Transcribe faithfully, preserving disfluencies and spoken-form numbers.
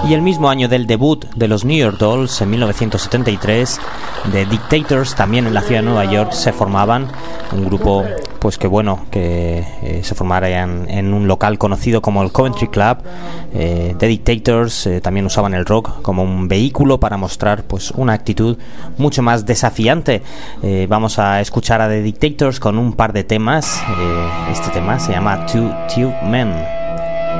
Y el mismo año del debut de los New York Dolls, en mil novecientos setenta y tres, The Dictators, también en la ciudad de Nueva York, se formaban, un grupo pues que bueno, que eh, se formarían en un local conocido como el Coventry Club. eh, The Dictators eh, también usaban el rock como un vehículo para mostrar pues una actitud mucho más desafiante. Eh, vamos a escuchar a The Dictators con un par de temas. Eh, este tema se llama Two Two Men.